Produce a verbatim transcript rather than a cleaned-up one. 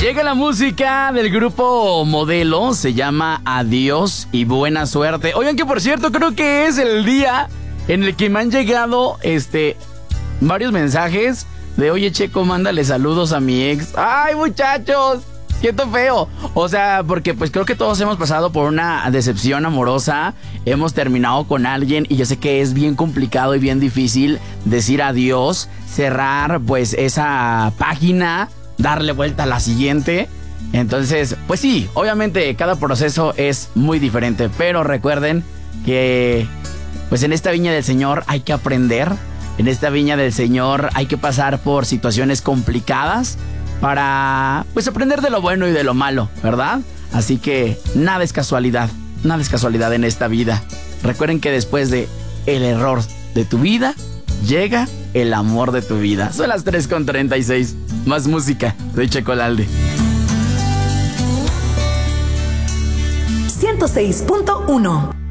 Llega la música del grupo Modelo, se llama Adiós y Buena Suerte. Oigan, que por cierto, creo que es el día en el que me han llegado este varios mensajes de: oye, Checo, mándale saludos a mi ex. ¡Ay, muchachos! Siento feo. O sea, porque pues creo que todos hemos pasado por una decepción amorosa. Hemos terminado con alguien y yo sé que es bien complicado y bien difícil decir adiós, cerrar pues esa página, darle vuelta a la siguiente. Entonces, pues sí, obviamente cada proceso es muy diferente, pero recuerden que pues en esta viña del Señor hay que aprender. En esta viña del Señor hay que pasar por situaciones complicadas para pues aprender de lo bueno y de lo malo, ¿verdad? Así que nada es casualidad, nada es casualidad en esta vida. Recuerden que después de el error de tu vida llega el amor de tu vida. Son las tres con treinta y seis. Más música. Soy Checo Lalde. ciento seis punto uno